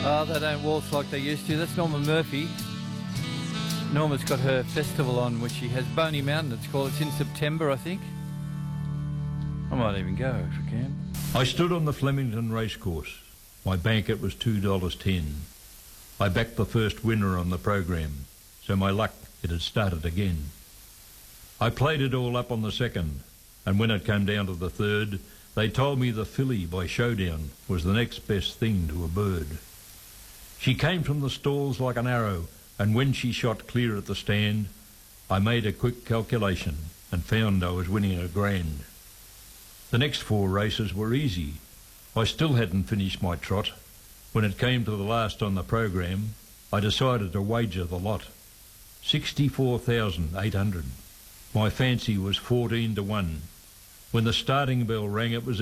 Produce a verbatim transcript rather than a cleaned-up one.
Oh, they don't waltz like they used to. That's Norma Murphy. Norma's got her festival on, which she has, Boney Mountain it's called. It's in September, I think. I might even go if I can. I stood on the Flemington racecourse. My banket was two dollars ten. I backed the first winner on the program, so my luck, it had started again. I played it all up on the second, and when it came down to the third, they told me the filly by Showdown was the next best thing to a bird. She came from the stalls like an arrow, and when she shot clear at the stand, I made a quick calculation and found I was winning a grand. The next four races were easy. I still hadn't finished my trot. When it came to the last on the program, I decided to wager the lot. sixty-four thousand eight hundred. My fancy was fourteen to one. When the starting bell rang, it was